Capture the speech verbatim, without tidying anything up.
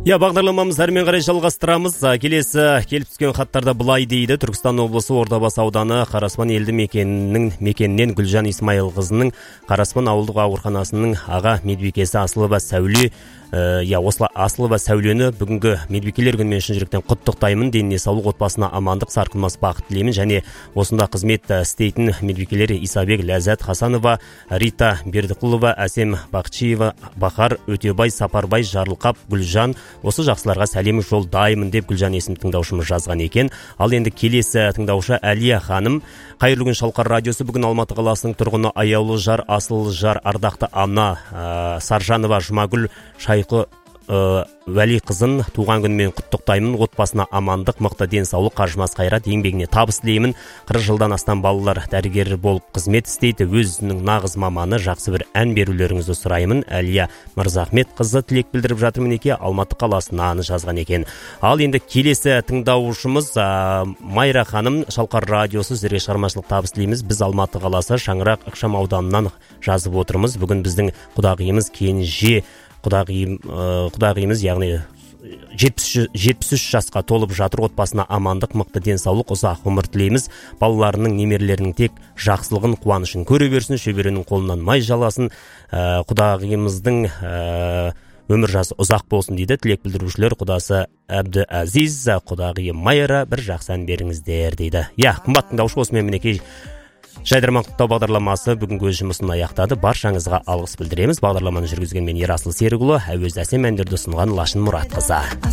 Я, бағдарламамыз әрмен қарай жалғастырамыз. Келесі келіп түскен хаттарда былай дейді. Түркістан облысы Ордабасы ауданы Қараспан елді мекенінің мекеннен Гүлжан Исмайылқызының Қараспан ауылдық ауруханасының аға медбикесі Асылова Сәуле Я, осылай Асылова Сәулені бүгінгі медбикелер күнімен шын жүректен құттықтаймын. Деніне саулық, отбасына амандық, сарқылмас бақыт тілеймін. Және осында қызмет істейтін медбикелер Исабек Ләззат Хасанова, Рита Бердіқұлова, Әсем Бақчиева, Бахар Өтебай, Сапарбай, Жарылқап, Гүлжан. Осы жақсыларға сәлем жолдаймын деп Гүлжан есім тыңдаушымыз жазған екен. Ал енді келесі тыңдаушы Әлия ханым. Қайырлы күн, Шалқар радиосы. Бүгін Алматы қаласының тұрғыны аяулы жар, асыл жар, ардақты ана ә, Саржанова Жұмагүл Шайқы ә, Вәли қызын туған күнімен құттықтаймын. Отбасына амандық, мықты денсаулық, қажымас қайрат, еңбегіне табыс тілеймін. қырық жылдан астам балалар дәрігер болып қызмет істейді. Өзінің нағыз маманы, жақсы бір ән берулеріңізді сұраймын. Әлия Мырзахмет қызы тілек білдіріп жатыр, мінекей Алматы қаласынан жазған екен. Ал енді келесі тыңдаушымыз ә, Майра ханым. Шалқар радиосы, сіздерге шығармашылық табыс тілейміз. Біз Алматы қаласы Шаңырақ ықшам ауданынан жазып отырмыз. Бүгін біздің құдағиымыз Кенже Құдағиым, құдағиымыз, яғни жетпіс үш жасқа толып жатыр. Отбасына амандық, мықты денсаулық, ұзақ ғұмыр тілейміз. Балаларының, немерелерінің тек жақсылығын, қуанышын көре берсін. Шөберенің қолынан май жаласын. Құдағиымыздың өмір жасы ұзақ болсын дейді. Тілек білдірушілер құдасы Әбді Әзиз, құдағиым Майра, бір жақсы ән беріңіздер дейді. Я, қымбат тыңдаушы, осымен мінекей Жайдарман құттықтау бағдарламасы бүгінгі өз жұмысын аяқтады. Баршаңызға алғыс білдіреміз. Бағдарламаны жүргізген мен Ерасыл Серікұлы, әуезді әсем әндерді ұсынған Лашын Мұратқызы.